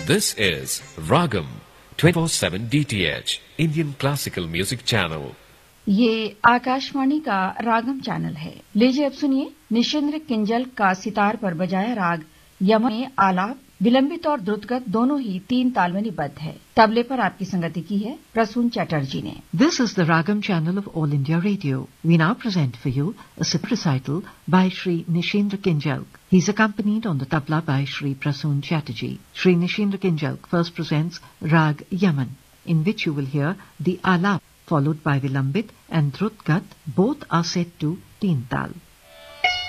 This is Ragam 24/7 DTH Indian Classical Music Channel. ये आकाशवाणी का रागम channel है। लीजिए अब सुनिए निशिंद्र किंजल का सितार पर बजाया राग यमन में आलाप विलंबित और द्रुतगत दोनों ही 3 ताल में निबद्ध है। तबले पर आपकी संगति की है प्रसून चटर्जी ने। This is the Ragam channel of All India Radio. We now present for you a sitar recital by Shri Nishindra Kinjalk. He is accompanied on the tabla by Shri Prasoon Chatterjee. Shri Nishindra Kinjalk first presents Rag Yaman, in which you will hear the alap followed by Vilambit and Drutgat. Both are set to 3 tal.